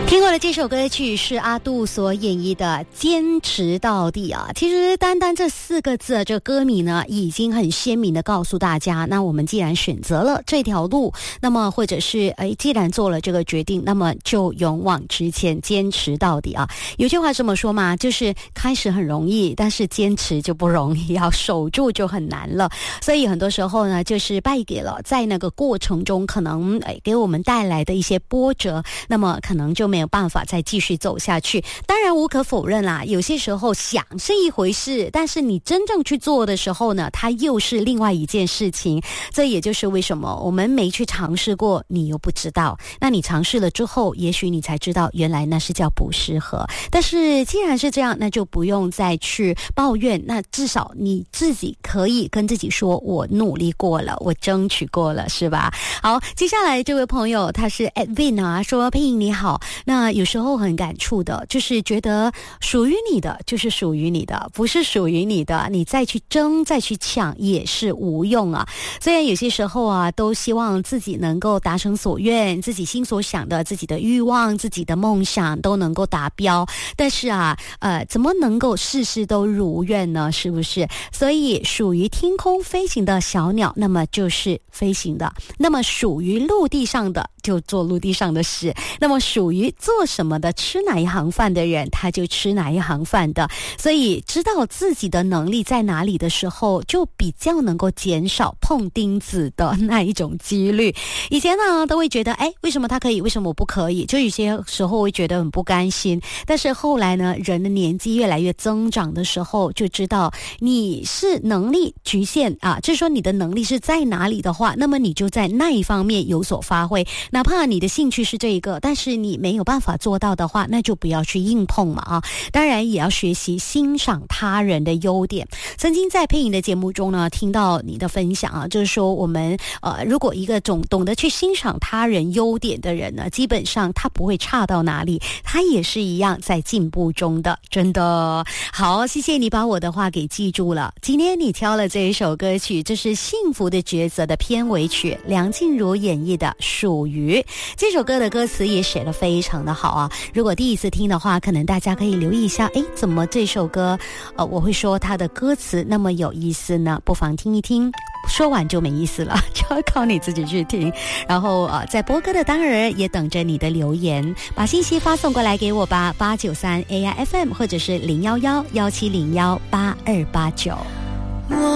听过的这首歌曲是阿杜所演绎的《坚持到底》啊。其实单单这4个字，这歌名呢已经很鲜明的告诉大家，那我们既然选择了这条路，那么或者是既然做了这个决定，那么就勇往直前，坚持到底啊。有句话这么说嘛，就是开始很容易，但是坚持就不容易，要守住就很难了。所以很多时候呢，就是败给了在那个过程中可能给我们带来的一些波折，那么可能就没有办法再继续走下去。当然无可否认啦，有些时候想是一回事，但是你真正去做的时候呢，它又是另外一件事情。这也就是为什么我们没去尝试过，你又不知道，那你尝试了之后，也许你才知道原来那是叫不适合。但是既然是这样，那就不用再去抱怨，那至少你自己可以跟自己说，我努力过了，我争取过了，是吧？好，接下来这位朋友他是 Edwin 啊，说佩莹你好，那有时候很感触的，就是觉得属于你的就是属于你的，不是属于你的，你再去争再去抢也是无用啊。虽然有些时候啊，都希望自己能够达成所愿，自己心所想的，自己的欲望，自己的梦想都能够达标，但是啊，怎么能够事事都如愿呢？是不是？所以属于天空飞行的小鸟，那么就是飞行的；那么属于陆地上的，就做陆地上的事；那么属于做什么的，吃哪一行饭的人，他就吃哪一行饭的。所以知道自己的能力在哪里的时候，就比较能够减少碰钉子的那一种几率。以前呢，都会觉得为什么他可以，为什么我不可以，就有些时候会觉得很不甘心。但是后来呢，人的年纪越来越增长的时候，就知道你是能力局限啊，就是说你的能力是在哪里的话，那么你就在那一方面有所发挥。哪怕你的兴趣是这一个，但是你没有办法做到的话，那就不要去硬碰嘛啊！当然也要学习欣赏他人的优点。曾经在配音的节目中呢，听到你的分享啊，就是说我们如果一个懂得去欣赏他人优点的人呢，基本上他不会差到哪里，他也是一样在进步中的，真的。好，谢谢你把我的话给记住了。今天你挑了这一首歌曲，这是《幸福的抉择》的片尾曲，梁静茹演绎的《属于》。这首歌的歌词也写得非常的好啊。如果第一次听的话，可能大家可以留意一下，怎么这首歌我会说它的歌词那么有意思呢？不妨听一听，说完就没意思了，就要靠你自己去听。然后在播歌的当儿也等着你的留言，把信息发送过来给我吧，893 AIFM 或者是01117018289。